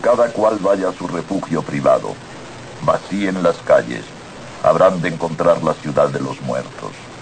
cada cual vaya a su refugio privado. Vacíen las calles. Habrán de encontrar la ciudad de los muertos.